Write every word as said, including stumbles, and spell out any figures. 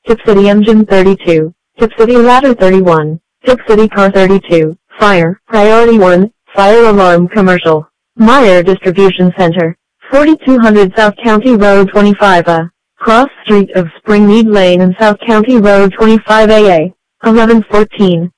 Tip City Engine thirty-two, Tip City Ladder thirty-one, Tip City Car thirty-two, Fire, Priority one, Fire Alarm Commercial. Meyer Distribution Center, forty-two hundred South County Road twenty-five A, cross street of Springmead Lane and South County Road twenty-five A A, eleven fourteen.